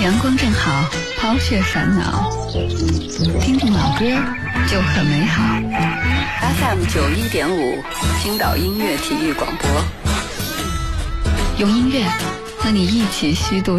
阳光正好，抛却烦恼，听听老歌就很美好。 FM 91.5，青岛音乐体育广播， 用音乐和你一起虚度